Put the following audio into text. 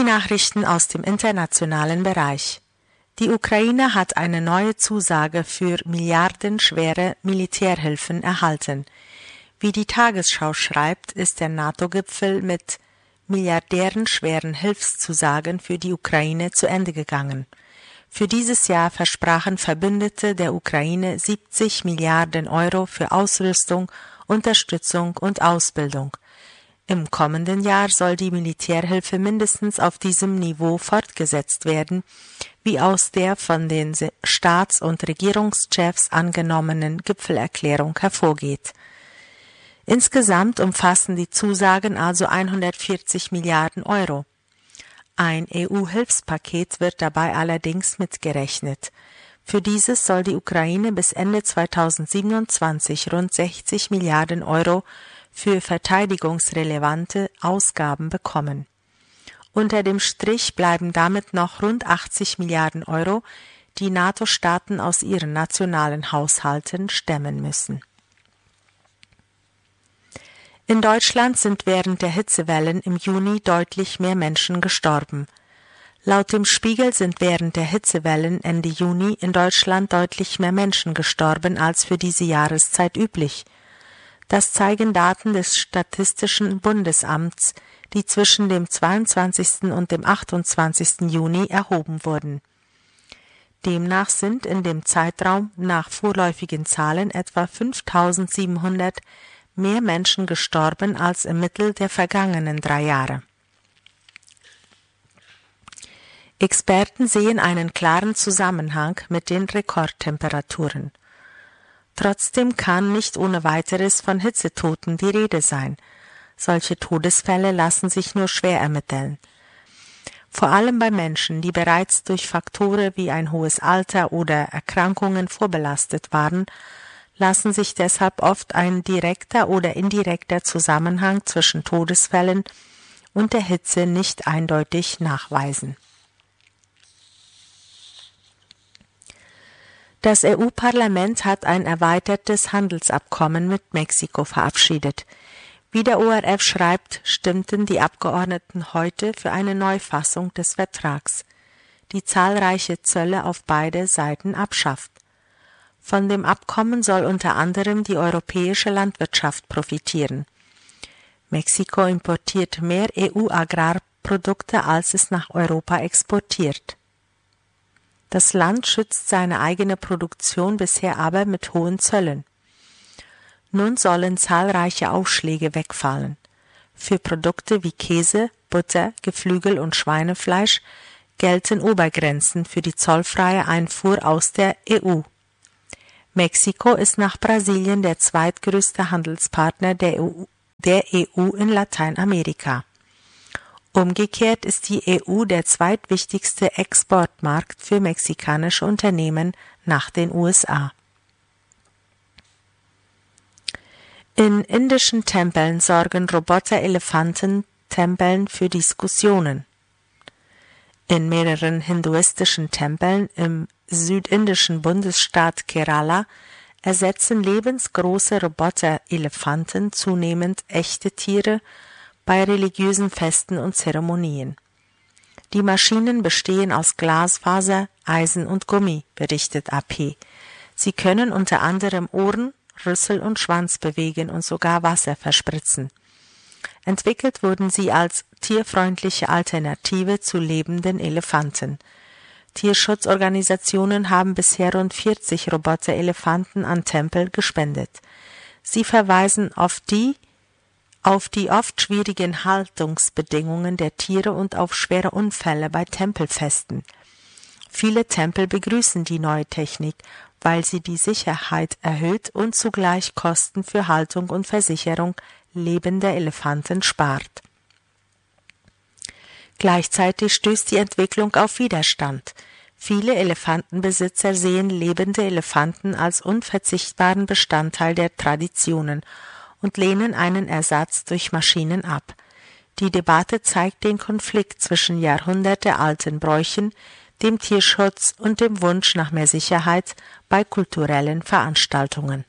Nachrichten aus dem internationalen Bereich. Die Ukraine hat eine neue Zusage für milliardenschwere Militärhilfen erhalten. Wie die Tagesschau schreibt, ist der NATO-Gipfel mit milliardärenschweren Hilfszusagen für die Ukraine zu Ende gegangen. Für dieses Jahr versprachen Verbündete der Ukraine 70 Milliarden Euro für Ausrüstung, Unterstützung und Ausbildung. Im kommenden Jahr soll die Militärhilfe mindestens auf diesem Niveau fortgesetzt werden, wie aus der von den Staats- und Regierungschefs angenommenen Gipfelerklärung hervorgeht. Insgesamt umfassen die Zusagen also 140 Milliarden Euro. Ein EU-Hilfspaket wird dabei allerdings mitgerechnet. Für dieses soll die Ukraine bis Ende 2027 rund 60 Milliarden Euro für verteidigungsrelevante Ausgaben bekommen. Unter dem Strich bleiben damit noch rund 80 Milliarden Euro, die NATO-Staaten aus ihren nationalen Haushalten stemmen müssen. In Deutschland sind während der Hitzewellen im Juni deutlich mehr Menschen gestorben. Laut dem Spiegel sind während der Hitzewellen Ende Juni in Deutschland deutlich mehr Menschen gestorben als für diese Jahreszeit üblich. Das zeigen Daten des Statistischen Bundesamts, die zwischen dem 22. und dem 28. Juni erhoben wurden. Demnach sind in dem Zeitraum nach vorläufigen Zahlen etwa 5.700 mehr Menschen gestorben als im Mittel der vergangenen 3 Jahre. Experten sehen einen klaren Zusammenhang mit den Rekordtemperaturen. Trotzdem kann nicht ohne weiteres von Hitzetoten die Rede sein. Solche Todesfälle lassen sich nur schwer ermitteln. Vor allem bei Menschen, die bereits durch Faktoren wie ein hohes Alter oder Erkrankungen vorbelastet waren, lassen sich deshalb oft ein direkter oder indirekter Zusammenhang zwischen Todesfällen und der Hitze nicht eindeutig nachweisen. Das EU-Parlament hat ein erweitertes Handelsabkommen mit Mexiko verabschiedet. Wie der ORF schreibt, stimmten die Abgeordneten heute für eine Neufassung des Vertrags, die zahlreiche Zölle auf beide Seiten abschafft. Von dem Abkommen soll unter anderem die europäische Landwirtschaft profitieren. Mexiko importiert mehr EU-Agrarprodukte, als es nach Europa exportiert. Das Land schützt seine eigene Produktion bisher aber mit hohen Zöllen. Nun sollen zahlreiche Aufschläge wegfallen. Für Produkte wie Käse, Butter, Geflügel und Schweinefleisch gelten Obergrenzen für die zollfreie Einfuhr aus der EU. Mexiko ist nach Brasilien der zweitgrößte Handelspartner der EU in Lateinamerika. Umgekehrt ist die EU der zweitwichtigste Exportmarkt für mexikanische Unternehmen nach den USA. In indischen Tempeln sorgen Roboter-Elefanten-Tempeln für Diskussionen. In mehreren hinduistischen Tempeln im südindischen Bundesstaat Kerala ersetzen lebensgroße Roboter-Elefanten zunehmend echte Tiere bei religiösen Festen und Zeremonien. Die Maschinen bestehen aus Glasfaser, Eisen und Gummi, berichtet AP. Sie können unter anderem Ohren, Rüssel und Schwanz bewegen und sogar Wasser verspritzen. Entwickelt wurden sie als tierfreundliche Alternative zu lebenden Elefanten. Tierschutzorganisationen haben bisher rund 40 Roboter-Elefanten an Tempel gespendet. Sie verweisen auf die oft schwierigen Haltungsbedingungen der Tiere und auf schwere Unfälle bei Tempelfesten. Viele Tempel begrüßen die neue Technik, weil sie die Sicherheit erhöht und zugleich Kosten für Haltung und Versicherung lebender Elefanten spart. Gleichzeitig stößt die Entwicklung auf Widerstand. Viele Elefantenbesitzer sehen lebende Elefanten als unverzichtbaren Bestandteil der Traditionen und lehnen einen Ersatz durch Maschinen ab. Die Debatte zeigt den Konflikt zwischen jahrhundertealten Bräuchen, dem Tierschutz und dem Wunsch nach mehr Sicherheit bei kulturellen Veranstaltungen.